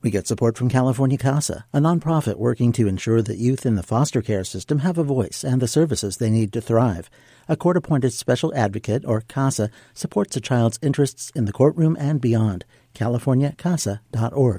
We get support from California CASA, a nonprofit working to ensure that youth in the foster care system have a voice and the services they need to thrive. A court-appointed special advocate, or CASA, supports a child's interests in the courtroom and beyond. CaliforniaCASA.org.